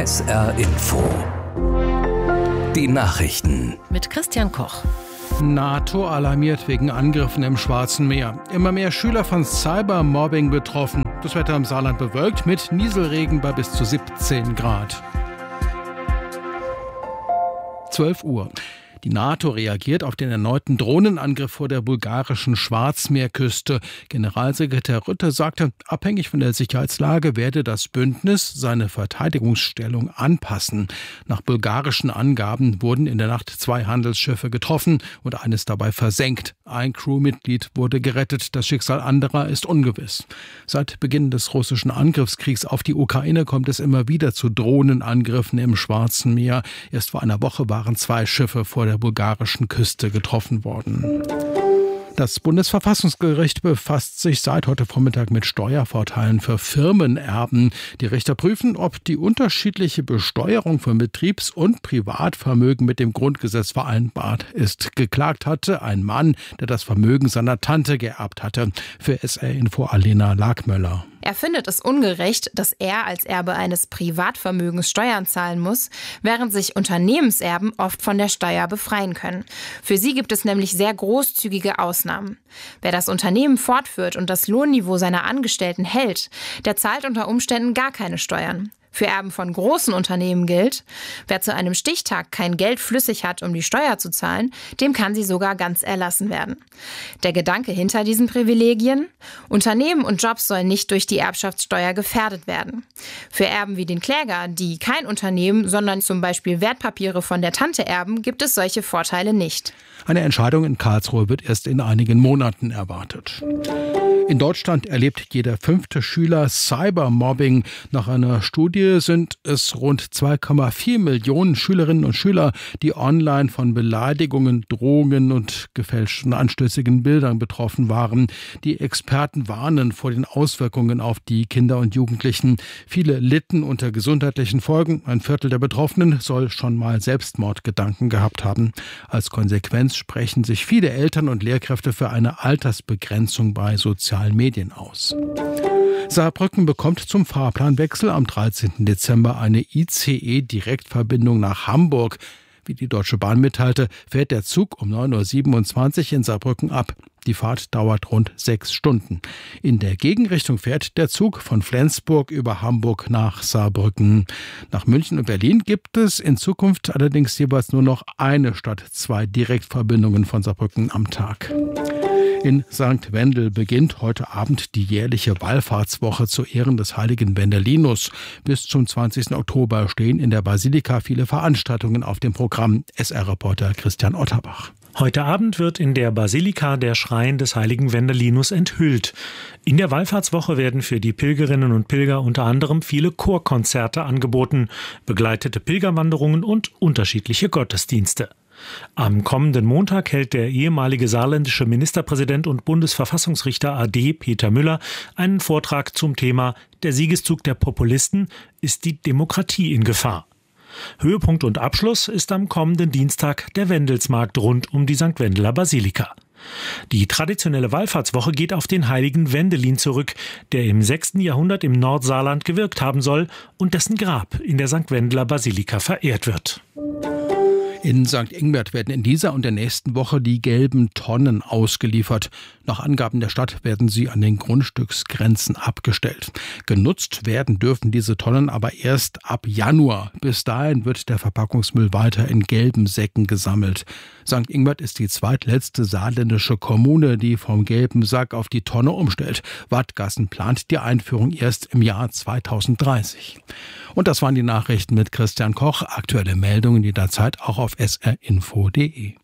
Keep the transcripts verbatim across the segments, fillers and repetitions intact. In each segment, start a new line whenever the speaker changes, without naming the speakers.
S R Info. Die Nachrichten.
Mit Christian Koch.
NATO alarmiert wegen Angriffen im Schwarzen Meer. Immer mehr Schüler von Cybermobbing betroffen. Das Wetter im Saarland bewölkt mit Nieselregen bei bis zu siebzehn Grad. zwölf Uhr. Die NATO reagiert auf den erneuten Drohnenangriff vor der bulgarischen Schwarzmeerküste. Generalsekretär Rutte sagte, abhängig von der Sicherheitslage werde das Bündnis seine Verteidigungsstellung anpassen. Nach bulgarischen Angaben wurden in der Nacht zwei Handelsschiffe getroffen und eines dabei versenkt. Ein Crewmitglied wurde gerettet, das Schicksal anderer ist ungewiss. Seit Beginn des russischen Angriffskriegs auf die Ukraine kommt es immer wieder zu Drohnenangriffen im Schwarzen Meer. Erst vor einer Woche waren zwei Schiffe vor der bulgarischen Küste getroffen worden. Das Bundesverfassungsgericht befasst sich seit heute Vormittag mit Steuervorteilen für Firmenerben. Die Richter prüfen, ob die unterschiedliche Besteuerung von Betriebs- und Privatvermögen mit dem Grundgesetz vereinbart ist. Geklagt hatte ein Mann, der das Vermögen seiner Tante geerbt hatte. Für S R Info Alena Lagmöller.
Er findet es ungerecht, dass er als Erbe eines Privatvermögens Steuern zahlen muss, während sich Unternehmenserben oft von der Steuer befreien können. Für sie gibt es nämlich sehr großzügige Ausnahmen. Wer das Unternehmen fortführt und das Lohnniveau seiner Angestellten hält, der zahlt unter Umständen gar keine Steuern. Für Erben von großen Unternehmen gilt, wer zu einem Stichtag kein Geld flüssig hat, um die Steuer zu zahlen, dem kann sie sogar ganz erlassen werden. Der Gedanke hinter diesen Privilegien? Unternehmen und Jobs sollen nicht durch die Erbschaftssteuer gefährdet werden. Für Erben wie den Kläger, die kein Unternehmen, sondern zum Beispiel Wertpapiere von der Tante erben, gibt es solche Vorteile nicht.
Eine Entscheidung in Karlsruhe wird erst in einigen Monaten erwartet. In Deutschland erlebt jeder fünfte Schüler Cybermobbing. Nach einer Studie sind es rund zwei Komma vier Millionen Schülerinnen und Schüler, die online von Beleidigungen, Drohungen und gefälschten anstößigen Bildern betroffen waren. Die Experten warnen vor den Auswirkungen auf die Kinder und Jugendlichen. Viele litten unter gesundheitlichen Folgen. Ein Viertel der Betroffenen soll schon mal Selbstmordgedanken gehabt haben. Als Konsequenz sprechen sich viele Eltern und Lehrkräfte für eine Altersbegrenzung bei sozialen Medien aus. Saarbrücken bekommt zum Fahrplanwechsel am dreizehnten Dezember eine I C E-Direktverbindung nach Hamburg. Wie die Deutsche Bahn mitteilte, fährt der Zug um neun Uhr siebenundzwanzig in Saarbrücken ab. Die Fahrt dauert rund sechs Stunden. In der Gegenrichtung fährt der Zug von Flensburg über Hamburg nach Saarbrücken. Nach München und Berlin gibt es in Zukunft allerdings jeweils nur noch eine statt zwei Direktverbindungen von Saarbrücken am Tag. In Sankt Wendel beginnt heute Abend die jährliche Wallfahrtswoche zu Ehren des heiligen Wendelinus. Bis zum zwanzigsten Oktober stehen in der Basilika viele Veranstaltungen auf dem Programm. S R-Reporter Christian Otterbach.
Heute Abend wird in der Basilika der Schrein des heiligen Wendelinus enthüllt. In der Wallfahrtswoche werden für die Pilgerinnen und Pilger unter anderem viele Chorkonzerte angeboten, begleitete Pilgerwanderungen und unterschiedliche Gottesdienste. Am kommenden Montag hält der ehemalige saarländische Ministerpräsident und Bundesverfassungsrichter A D Peter Müller einen Vortrag zum Thema »Der Siegeszug der Populisten – ist die Demokratie in Gefahr?« Höhepunkt und Abschluss ist am kommenden Dienstag der Wendelsmarkt rund um die Sankt Wendeler Basilika. Die traditionelle Wallfahrtswoche geht auf den heiligen Wendelin zurück, der im sechsten Jahrhundert im Nordsaarland gewirkt haben soll und dessen Grab in der Sankt Wendeler Basilika verehrt wird.
In Sankt Ingbert werden in dieser und der nächsten Woche die gelben Tonnen ausgeliefert. Nach Angaben der Stadt werden sie an den Grundstücksgrenzen abgestellt. Genutzt werden dürfen diese Tonnen aber erst ab Januar. Bis dahin wird der Verpackungsmüll weiter in gelben Säcken gesammelt. Sankt Ingbert ist die zweitletzte saarländische Kommune, die vom gelben Sack auf die Tonne umstellt. Wattgassen plant die Einführung erst im Jahr zweitausenddreißig. Und das waren die Nachrichten mit Christian Koch. Aktuelle Meldungen jederzeit auch auf s r info punkt d e.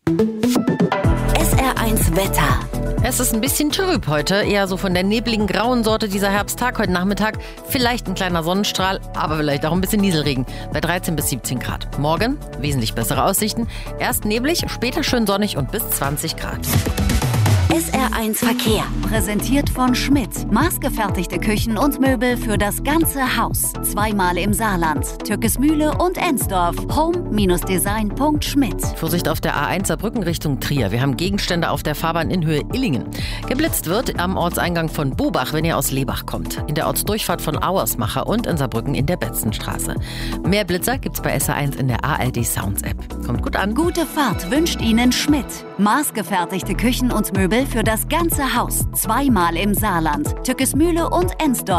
S R eins Wetter. Es ist ein bisschen trüb heute, eher so von der nebligen grauen Sorte dieser Herbsttag heute Nachmittag. Vielleicht ein kleiner Sonnenstrahl, aber vielleicht auch ein bisschen Nieselregen bei dreizehn bis siebzehn Grad. Morgen wesentlich bessere Aussichten. Erst neblig, später schön sonnig und bis zwanzig Grad.
S R eins Verkehr. Präsentiert von Schmidt. Maßgefertigte Küchen und Möbel für das ganze Haus. Zweimal im Saarland. Türkesmühle und Ensdorf. home design punkt schmidt.
Vorsicht auf der A eins Saarbrücken Richtung Trier. Wir haben Gegenstände auf der Fahrbahn in Höhe Illingen. Geblitzt wird am Ortseingang von Bobach, wenn ihr aus Lebach kommt. In der Ortsdurchfahrt von Auersmacher und in Saarbrücken in der Betzenstraße. Mehr Blitzer gibt's bei S R eins in der A R D Sounds App. Kommt gut an.
Gute Fahrt wünscht Ihnen Schmidt. Maßgefertigte Küchen und Möbel für das ganze Haus. Zweimal im Saarland. Türkesmühle und Ensdorf.